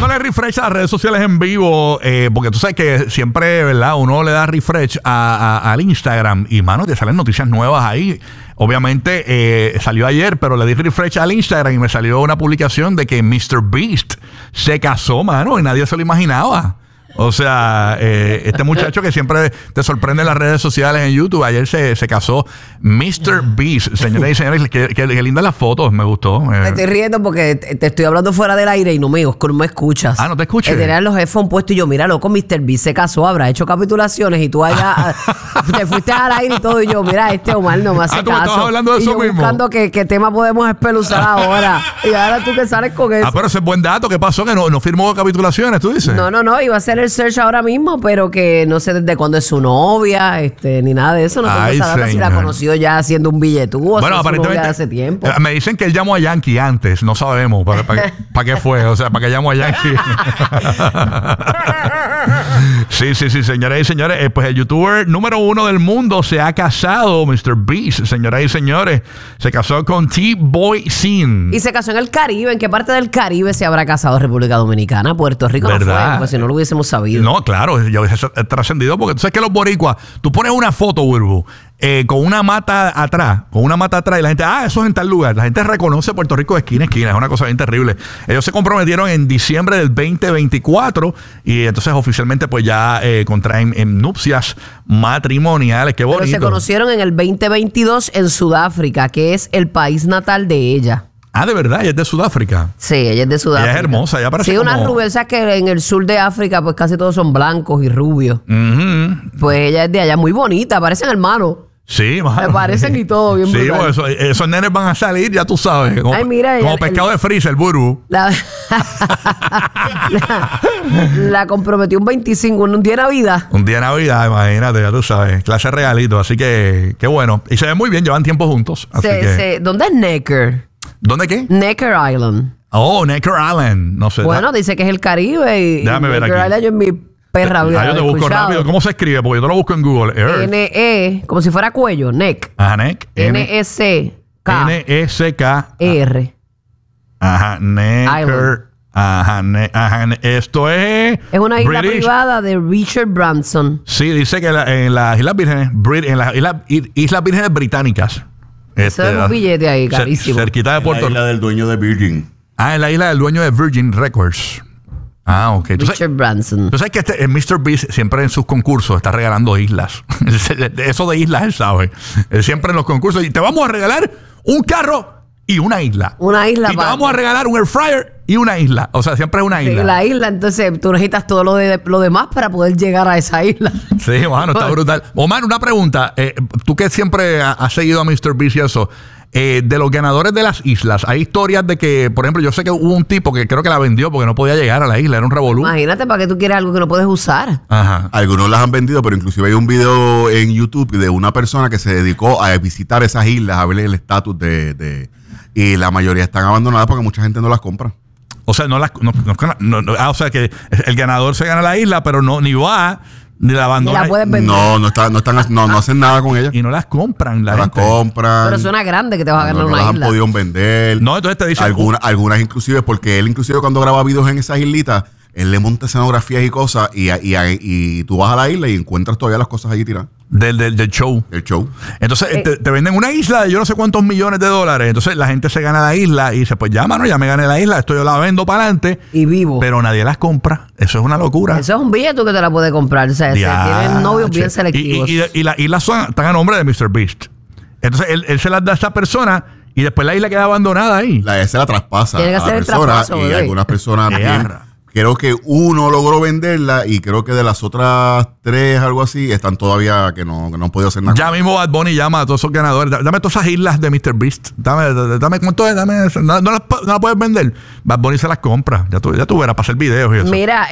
dándole refresh a las redes sociales en vivo, porque tú sabes que siempre, ¿verdad? Uno le da refresh al Instagram y, mano, te salen noticias nuevas ahí. Obviamente salió ayer, pero le di refresh al Instagram y me salió una publicación de que MrBeast se casó, mano, y nadie se lo imaginaba. O sea, este muchacho que siempre te sorprende en las redes sociales, en YouTube, ayer se casó MrBeast. Señoras y señores, qué lindas las fotos, me gustó. Me estoy riendo porque te estoy hablando fuera del aire y no me escuchas. Ah, ¿no te escuchas? Tenías los headphones puestos y yo, mira, loco, MrBeast se casó, habrá hecho capitulaciones y tú allá te fuiste al aire y todo y yo, mira, Omar no me hace ¿tú caso. estabas hablando de y eso yo mismo? buscando qué tema podemos espeluzar ahora. Y ahora tú que sales con eso. Pero ese es buen dato. ¿Qué pasó? Que no firmó capitulaciones, tú dices. No, iba a hacer el search ahora mismo, pero que no sé desde cuándo es su novia, ni nada de eso. No tengo esa data, si la ha conocido ya haciendo un billetúo. Bueno, aparentemente hace tiempo. Me dicen que él llamó a Yankee antes, no sabemos para qué fue, o sea, para qué llamó a Yankee. Sí, señoras y señores, pues el youtuber número 1 del mundo se ha casado, MrBeast, señoras y señores, se casó con T-Boy Sin. Y se casó en el Caribe. ¿En qué parte del Caribe se habrá casado República Dominicana? Puerto Rico no fue, pues si no lo hubiésemos sabido. No, claro, yo hubiese trascendido porque tú sabes que los boricuas, tú pones una foto, Burbu, con una mata atrás y la gente, eso es en tal lugar. La gente reconoce Puerto Rico de esquina a esquina. Es una cosa bien terrible. Ellos se comprometieron en diciembre del 2024 y entonces oficialmente pues ya contraen en nupcias matrimoniales. Qué bonito. Pero se conocieron en el 2022 en Sudáfrica, que es el país natal de ella. Ah, ¿de verdad? ¿Ella es de Sudáfrica? Sí, ella es de Sudáfrica. Ella es hermosa, ella parece como... una rubia, ¿sabes que en el sur de África pues casi todos son blancos y rubios? Pues ella es de allá, muy bonita, parecen hermanos. Sí, mano. Me parecen y todo bien brutal. Sí, esos nenes van a salir, ya tú sabes. Como, como pescado de freezer, el Burbu. La comprometió un 25, un día de Navidad. Un día de Navidad, imagínate, ya tú sabes. Clase regalito, así que qué bueno. Y se ven muy bien, llevan tiempo juntos. Así ¿Dónde es Necker? ¿Dónde qué? Necker Island. Oh, Necker Island. No sé. Bueno, dice que es el Caribe. Y déjame ver Necker aquí. Island yo en mi perra vida. Yo te busco rápido. ¿Cómo se escribe? Porque yo te lo busco en Google Earth. N-E, como si fuera cuello, neck. Ajá, neck. N-S-K. N-S-K-R. Ajá, Necker. Ajá, esto es... Es una isla privada de Richard Branson. Sí, dice que en las Islas Vírgenes, Islas Vírgenes Británicas. Eso es un billete ahí, carísimo. Cerquita de Puerto Rico. En la isla del dueño de Virgin. En la isla del dueño de Virgin Records. Ok. Richard Branson. Tú sabes que el MrBeast siempre en sus concursos está regalando islas. Eso de islas él sabe. Él siempre en los concursos. Y te vamos a regalar un carro y una isla. Una isla. Y te vamos a regalar un air fryer y una isla. O sea, siempre es una isla. La isla, entonces tú necesitas todo lo demás para poder llegar a esa isla. Sí, mano, está brutal. Omar, una pregunta. Tú que siempre has seguido a MrBeast y eso, de los ganadores de las islas, hay historias de que, por ejemplo, yo sé que hubo un tipo que creo que la vendió porque no podía llegar a la isla, era un revolú. Imagínate, ¿para qué tú quieres algo que no puedes usar? Ajá. Algunos las han vendido, pero inclusive hay un video en YouTube de una persona que se dedicó a visitar esas islas, a ver el estatus y la mayoría están abandonadas porque mucha gente no las compra. O sea, o sea que el ganador se gana la isla, pero ni va, ni la abandona. Ni la puedes vender. No hacen nada con ella. Y no las compran la gente. Pero suena grande que te vas a ganar una isla. No las han podido vender. No, entonces te dicen... Algunas inclusive, porque él inclusive cuando graba videos en esas islitas, él le monta escenografías y cosas y tú vas a la isla y encuentras todavía las cosas allí tiradas. Del show. El show. Entonces te venden una isla de yo no sé cuántos millones de dólares. Entonces la gente se gana la isla y dice, pues ya, mano, ya me gané la isla, esto yo la vendo para adelante. Y vivo. Pero nadie las compra. Eso es una locura. Eso es un billete que te la puedes comprar. O sea, tienen novios bien selectivos. Y las islas están a nombre de MrBeast. Entonces él se las da a esta persona y después la isla queda abandonada ahí. Se la traspasa Tiene que a hacer la el persona traspaso, y bebé. algunas personas bien. Creo que uno logró venderla y creo que de las otras 3, algo así, están todavía que no han podido hacer nada. Ya mismo Bad Bunny llama a todos esos ganadores. Dame todas esas islas de MrBeast. Dame ¿cuánto es? No las puedes vender. Bad Bunny se las compra. Ya tú verás para hacer videos y eso. Mira,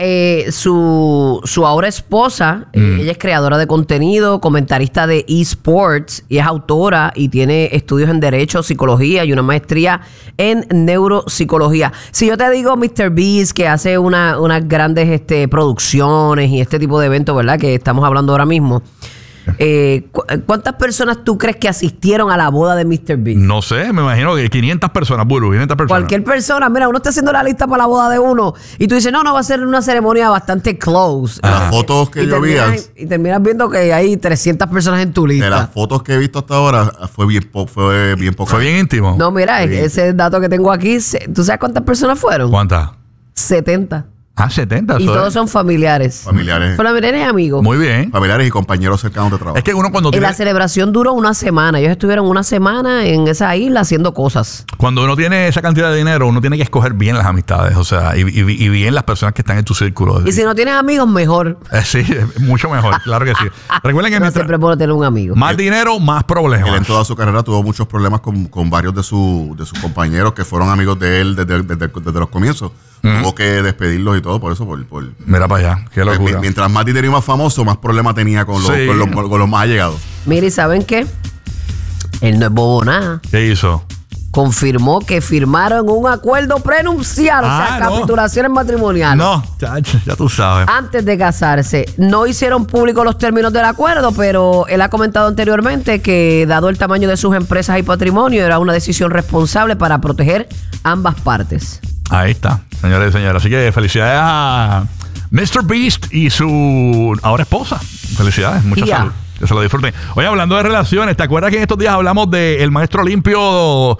su ahora esposa, ella es creadora de contenido, comentarista de eSports y es autora y tiene estudios en Derecho, Psicología y una maestría en Neuropsicología. Si yo te digo MrBeast, que hace unas grandes producciones y este tipo de eventos, ¿verdad? Que estamos hablando ahora mismo. ¿Cuántas personas tú crees que asistieron a la boda de Mr. Beast? No sé, me imagino que 500 personas, Buru, 500 personas. Cualquier persona, mira, uno está haciendo la lista para la boda de uno y tú dices, no, va a ser una ceremonia bastante close. Las fotos que yo vi, y terminas viendo que hay 300 personas en tu lista. de las fotos que he visto hasta ahora, fue bien poco. Fue bien íntimo. No, mira, ese dato que tengo aquí, ¿tú sabes cuántas personas fueron? ¿Cuántas? 70. 70. Y todos son familiares. Familiares y amigos. Muy bien. Familiares y compañeros cercanos de trabajo. Es que uno cuando La celebración duró una semana. Ellos estuvieron una semana en esa isla haciendo cosas. Cuando uno tiene esa cantidad de dinero, uno tiene que escoger bien las amistades, o sea, y bien las personas que están en tu círculo. Y si no tienes amigos, mejor. Sí, mucho mejor, claro que sí. Recuerden que siempre puedo tener un amigo. más dinero, más problemas. Él en toda su carrera tuvo muchos problemas con varios de sus compañeros que fueron amigos de él desde los comienzos. Tuvo que despedirlos y todo por eso. Mira para allá, qué locura. Mientras más dinero y más famoso, más problemas tenía con los más allegados. Mire, ¿saben qué? Él no es bobo nada. ¿Qué hizo? Confirmó que firmaron un acuerdo prenupcial, o sea, capitulaciones matrimoniales. No, chacho, ya tú sabes. Antes de casarse. No hicieron públicos los términos del acuerdo, pero él ha comentado anteriormente que, dado el tamaño de sus empresas y patrimonio, era una decisión responsable para proteger ambas partes. Ahí está, señores y señoras. Así que felicidades a Mr. Beast y su ahora esposa. Felicidades, mucha salud. Que se lo disfruten. Oye, hablando de relaciones, ¿te acuerdas que en estos días hablamos del maestro limpio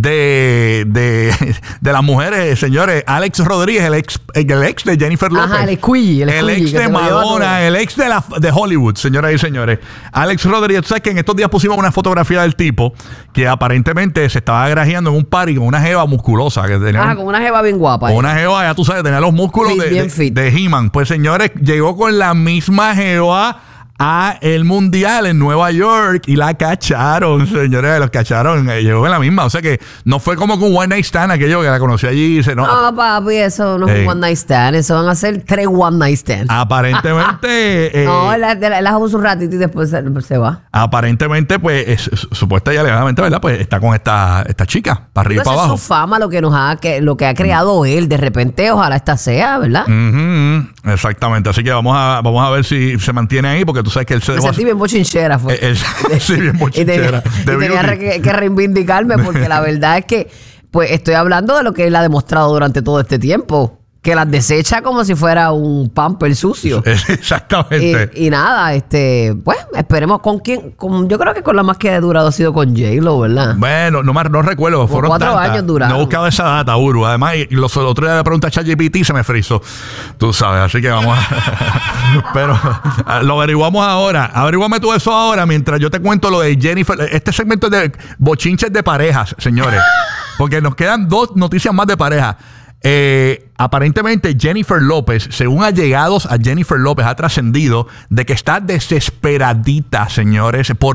de las mujeres, señores? Alex Rodríguez, el ex de Jennifer López. Ajá, el ex de Madonna, el ex de Hollywood, señoras y señores. Alex Rodríguez, tú sabes que en estos días pusimos una fotografía del tipo que aparentemente se estaba grajeando en un party con una jeva musculosa. Que tenía con una jeva bien guapa. Con una jeva, ya tú sabes, tenía los músculos de He-Man. Pues, señores, llegó con la misma jeva a el mundial en Nueva York y la cacharon, señores, los cacharon, llegó en la misma, o sea que no fue como con One Night Stand, aquello que la conoció allí y dice, no, papi, eso no es un One Night Stand, eso van a ser 3 One Night Stands. Aparentemente no, la dejamos un ratito y después se va. Aparentemente, pues, supuesta y alegadamente, ¿verdad? Pues está con esta chica, para arriba y para abajo. Es su fama lo que ha creado él, de repente, ojalá esta sea, ¿verdad? Exactamente, así que vamos a ver si se mantiene ahí, porque tú sabes que él se me sentí bien bochinchera. Sí, bien bochinchera. y tenía que reivindicarme porque la verdad es que pues estoy hablando de lo que él ha demostrado durante todo este tiempo. Que las desecha como si fuera un pamper sucio. Exactamente. Y nada, pues esperemos con quién. Yo creo que con la más que ha durado ha sido con J-Lo, ¿verdad? Bueno, no recuerdo. Fueron 4 años duraron. No buscaba esa data, Uru. Además, los otros días le pregunté a ChatGPT y se me frizó. Tú sabes, así que vamos a... Pero lo averiguamos ahora. Averíguame tú eso ahora mientras yo te cuento lo de Jennifer. Este segmento es de bochinches de parejas, señores. Porque nos quedan 2 noticias más de pareja. Aparentemente Jennifer López, según allegados a Jennifer López, ha trascendido de que está desesperadita, señores, por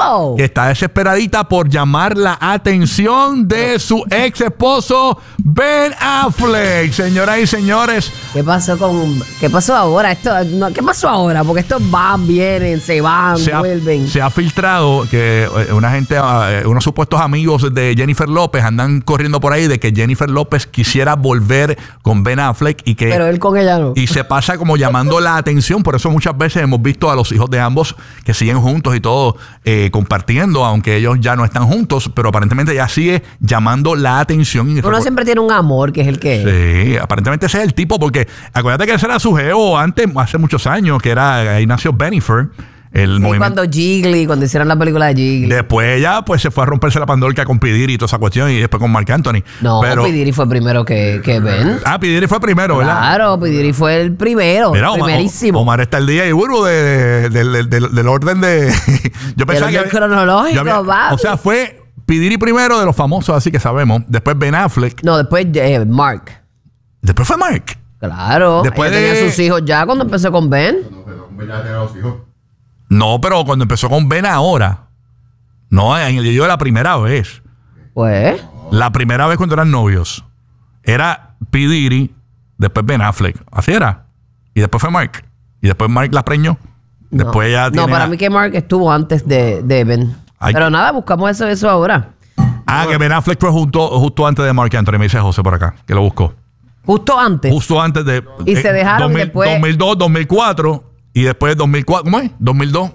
llamar la atención de su ex esposo Ben Affleck. Señoras y señores, ¿qué pasó ahora? ¿Qué pasó ahora? Porque estos vienen, se van, vuelven. Se ha filtrado que unos supuestos amigos de Jennifer López andan corriendo por ahí de que Jennifer López quisiera volver con Ben Affleck pero él con ella no. Y se pasa como llamando la atención. Por eso muchas veces hemos visto a los hijos de ambos que siguen juntos y todo compartiendo, aunque ellos ya no están juntos, pero aparentemente ya sigue llamando la atención. Uno siempre tiene un amor que es el que sí, aparentemente ese es el tipo, porque acuérdate que ese era su geo antes, hace muchos años, que era Ignacio Bennifer. Cuando hicieron la película de Jiggly. Después ella pues se fue a romperse la pandorca con P. Diddy y toda esa cuestión, y después con Marc Anthony. No, P. Diddy fue primero que Ben. P. Diddy fue primero, ¿verdad? Claro, P. Diddy fue el primero. Mira, primerísimo. Omar está el día y Buru del orden de... Yo pensaba que... cronológico, o sea, fue P. Diddy primero de los famosos, así que sabemos. Después Ben Affleck. No, después Mark. Después fue Mark. Claro. Después tenía sus hijos ya cuando empezó con Ben. Ya tenía los hijos. No, pero cuando empezó con Ben ahora. No, en el día de la primera vez. Pues. La primera vez cuando eran novios. Era P. Diddy, después Ben Affleck. Así era. Y después fue Mark. Y después Mark la preñó. No. Después ya tiene... No, para mí que Mark estuvo antes de Ben. Pero nada, buscamos eso ahora. Que Ben Affleck fue justo antes de Mark Anthony. Me dice José por acá, que lo buscó. ¿Justo antes? Justo antes de... Y se dejaron después... 2002, 2004... Y después 2004, ¿cómo es? 2002.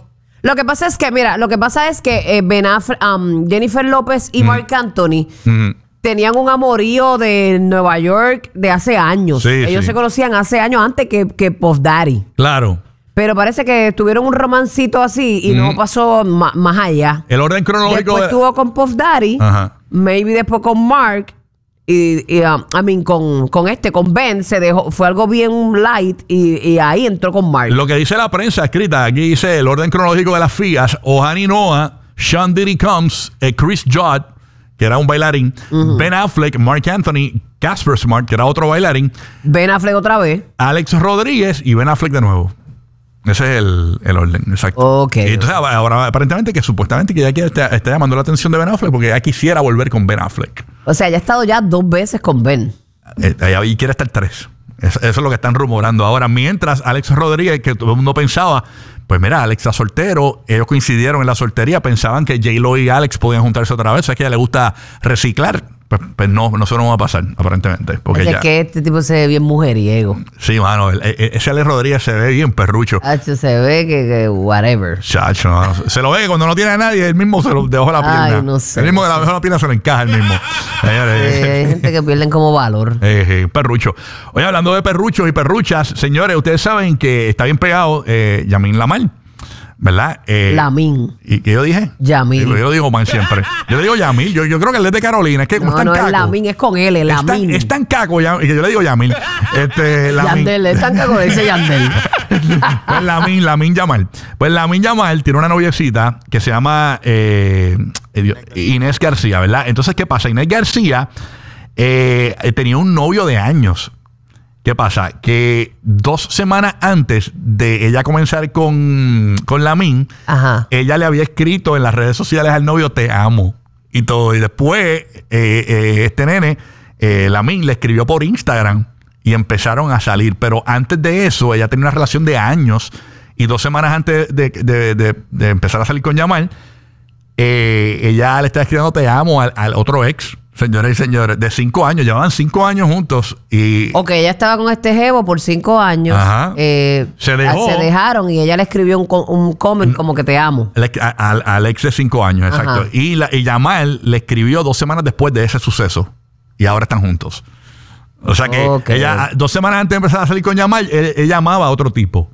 Lo que pasa es que, mira, Ben Affleck, Jennifer López y Marc Anthony tenían un amorío de Nueva York de hace años. Sí, Ellos se conocían hace años antes que Puff Daddy. Claro. Pero parece que tuvieron un romancito así y no pasó más allá. El orden cronológico... Después estuvo con Puff Daddy, maybe después con Mark con Ben fue algo bien light y ahí entró con Mark. Lo que dice la prensa escrita, aquí dice el orden cronológico de las FIAs: Ohani Noah, Sean Diddy Combs, Chris Judd, que era un bailarín, Ben Affleck, Marc Anthony, Casper Smart, que era otro bailarín, Ben Affleck otra vez, Alex Rodríguez y Ben Affleck de nuevo. Ese es el orden, exacto. Ok. Y entonces ahora aparentemente supuestamente que ella está llamando la atención de Ben Affleck porque ella quisiera volver con Ben Affleck. O sea, ella ha estado ya 2 veces con Ben. Ella quiere estar 3. Eso es lo que están rumorando ahora. Mientras Alex Rodríguez, que todo el mundo pensaba, pues mira, Alex está soltero, ellos coincidieron en la soltería, pensaban que J-Lo y Alex podían juntarse otra vez, es que a ella le gusta reciclar. Pues no, eso no va a pasar, aparentemente. Porque es que este tipo se ve bien mujeriego. Sí, mano, ese Alex Rodríguez se ve bien perrucho. Se ve que whatever. Chacho, no, se lo ve cuando no tiene a nadie, él mismo se lo debajo de la pierna. Ay, no sé. Él mismo debajo de la pierna se lo encaja él mismo. Hay gente que pierden como valor. Perrucho. Oye, hablando de perruchos y perruchas, señores, ustedes saben que está bien pegado Yamil Lamar, ¿verdad? Lamin. ¿Y qué yo dije? Yamil. Yo digo mal siempre. Yo le digo Yamil. Yo creo que él es de Carolina. Es que como no, es Lamin, es con él, Lamin. Es tan caco que yo le digo Yamil. Yandel, es tan caco que dice Yandel. Pues Lamin Yamal. Pues Lamin Yamal tiene una noviecita que se llama Inés García, ¿verdad? Entonces, ¿qué pasa? Inés García tenía un novio de años. ¿Qué pasa? Que 2 semanas antes de ella comenzar con Lamin, ella le había escrito en las redes sociales al novio "te amo" y todo. Y después este nene, Lamin, le escribió por Instagram y empezaron a salir. Pero antes de eso, ella tenía una relación de años y 2 semanas antes de empezar a salir con Yamal, ella le estaba escribiendo "te amo" al otro ex. Señores y señores, de 5 años, llevaban 5 años juntos y... Ok, ella estaba con este jevo por 5 años. Se dejaron y ella le escribió un comment como que "te amo". Al ex de 5 años, exacto. Y Yamal le escribió 2 semanas después de ese suceso y ahora están juntos. O sea que ella, 2 semanas antes de empezar a salir con Yamal, ella amaba a otro tipo.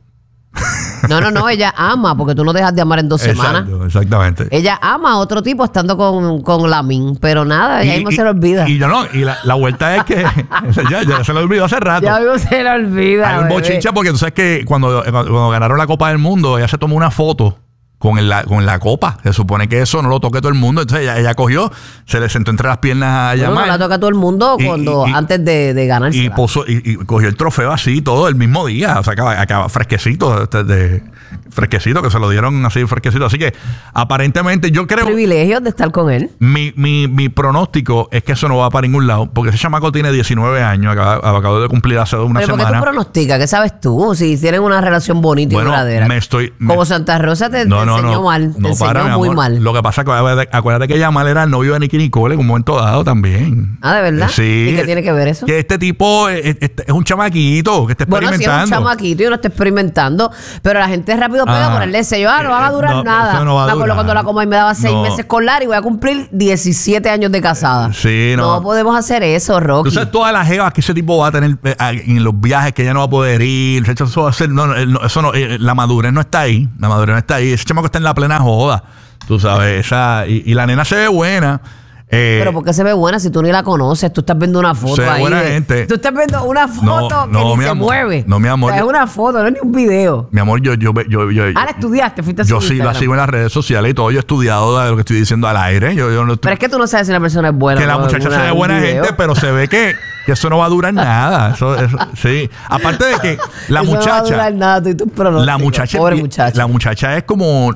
No, ella ama, porque tú no dejas de amar en 2 semanas. Exactamente. Ella ama a otro tipo estando con Lamin, pero nada, ya mismo se le olvida. Y la vuelta es que ya se le olvidó hace rato. Ya mismo se le olvida. Hay un bochincha porque tú sabes que cuando ganaron la Copa del Mundo, ella se tomó una foto con la copa. Se supone que eso no lo toque todo el mundo. Entonces ella cogió, se le sentó entre las piernas a Yamal. No la toca todo el mundo antes de ganarse. Y cogió el trofeo así todo el mismo día. O sea, acaba fresquecito, fresquecito, que se lo dieron así fresquecito. Así que aparentemente yo creo... Privilegios de estar con él. Mi pronóstico es que eso no va para ningún lado, porque ese chamaco tiene 19 años, acabó de cumplir hace una semana. ¿Pero por qué tú pronosticas? ¿Qué sabes tú? Si tienen una relación bonita y duradera. Como Santa Rosa te enseñó mal. Te enseñó muy mal. Lo que pasa es que acuérdate que Yamal era el novio de Nicki Nicole en un momento dado también. ¿De verdad? Sí. ¿Y qué tiene que ver eso? Que este tipo es un chamaquito que está experimentando. Bueno, sí, es un chamaquito y uno está experimentando, pero la gente rápido pega por el sello. No van a durar nada. Eso no va a me acuerdo durar. cuando la Comay me daba 6 meses con Larry y voy a cumplir 17 años de casada. Sí, no podemos hacer eso, Rocky. Tú sabes todas las jevas que ese tipo va a tener en los viajes que ella no va a poder ir. Eso va a ser, la madurez no está ahí. La madurez no está ahí. Ese chamaco está en la plena joda. Tú sabes, y la nena se ve buena. Pero ¿por qué se ve buena si tú ni la conoces? Tú estás viendo una foto ahí. Buena gente. Tú estás viendo una foto que ni se mueve. No, mi amor. O sea, es una foto, no es ni un video. Mi amor, yo Ahora estudiaste, fuiste a su Yo sí Instagram. la sigo en las redes sociales y todo. Yo he estudiado de lo que estoy diciendo al aire. Pero es que tú no sabes si la persona es buena. Que la muchacha se ve buena gente, pero se ve que eso no va a durar nada. Eso, sí. Aparte de que la eso muchacha. No va a durar nada, tú y tus pronósticos. Pobre muchacha. La muchacha es como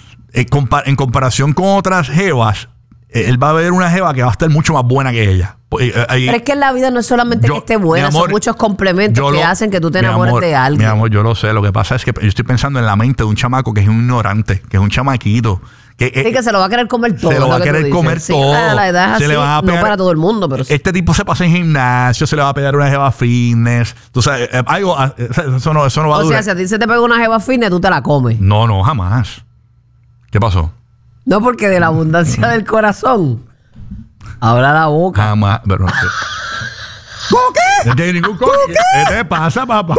en comparación con otras jevas, él va a ver una jeva que va a estar mucho más buena que ella. Pero es que en la vida no es solamente que esté buena, son muchos complementos que hacen que tú te enamores de alguien. Mi amor, yo lo sé. Lo que pasa es que yo estoy pensando en la mente de un chamaco que es un ignorante, que es un chamaquito. Que se lo va a querer comer todo. Se lo va a querer comer todo. La edad es así, le va a pegar, no para todo el mundo, pero este tipo se pasa en gimnasio, se le va a pegar una jeva fitness. Tú sabes, algo, eso no va a durar. O sea, si a ti se te pega una jeva fitness, tú te la comes. No, jamás. ¿Qué pasó? No, porque de la abundancia del corazón habla la boca. Jamás, pero ¿qué? No tiene ningún ¿Qué te pasa, papá?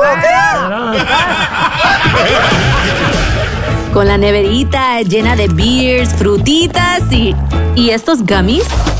Con la neverita llena de beers, frutitas y estos gummies.